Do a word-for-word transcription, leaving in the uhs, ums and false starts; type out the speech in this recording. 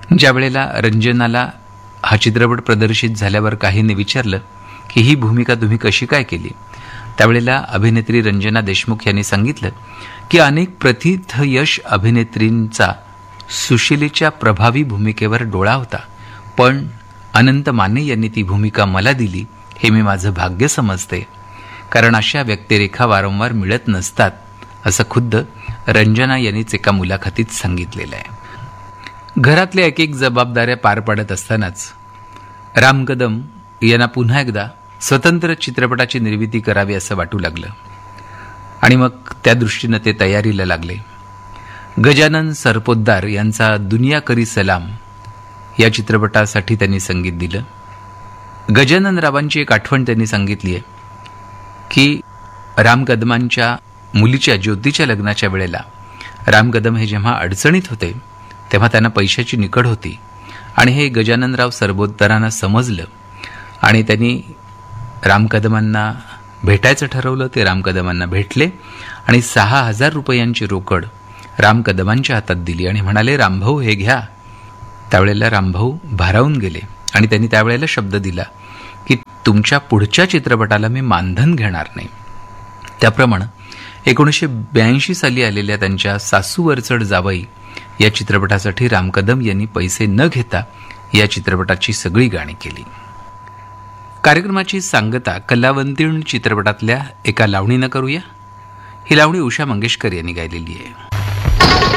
ज्या वेळेला रंजनाला हा चित्रपट प्रदर्शित झाल्यावर काहींनी विचारलं की ही भूमिका तुम्ही कशी काय केली, त्यावेळेला अभिनेत्री रंजना देशमुख यांनी सांगितलं की अनेक प्रथित यश अभिनेत्रींचा सुशिलीच्या प्रभावी भूमिकेवर डोळा होता, पण अनंत माने यांनी ती भूमिका मला दिली हे मी माझं भाग्य समजते, कारण अशा व्यक्तिरेखा वारंवार मिळत नसतात, असं खुद्द रंजना यांनीच एका मुलाखतीत सांगितलेलं आहे. घरातल्या एक एक जबाबदाऱ्या पार पाडत असतानाच राम कदम यांना पुन्हा एकदा स्वतंत्र चित्रपटाची निर्मिती करावी असं वाटू लागलं आणि मग त्या दृष्टीनं ते तयारीला लागले. गजानन सरपोतदार यांचा दुनिया करी सलाम या चित्रपटासाठी त्यांनी संगीत दिलं. गजानन रावांची एक आठवण त्यांनी सांगितली आहे की राम कदमांच्या मुलीच्या ज्योतीच्या लग्नाच्या वेळेला राम कदम हे जेव्हा अडचणीत होते तेव्हा त्यांना पैशाची निकड होती आणि हे गजाननराव सरपोतदारांना समजलं आणि त्यांनी राम कदमांना भेटायचं ठरवलं. ते राम कदमांना भेटले आणि सहा हजार रुपयांची रोकड राम कदमांच्या हातात दिली आणि म्हणाले, रामभाऊ हे घ्या. त्यावेळेला रामभाऊ भारावून गेले आणि त्यांनी त्यावेळेला शब्द दिला की तुमच्या पुढच्या चित्रपटाला मी मानधन घेणार नाही. त्याप्रमाणे एकोणीसशे ब्याऐंशी साली आलेल्या त्यांच्या सासू वरचढ जावई या चित्रपटासाठी राम कदम यांनी पैसे न घेता या चित्रपटाची सगळी गाणी केली. कार्यक्रमाची सांगता कलावंतीण चित्रपटातल्या एका लावणीनं करूया. ही लावणी उषा मंगेशकर यांनी गायलेली आहे.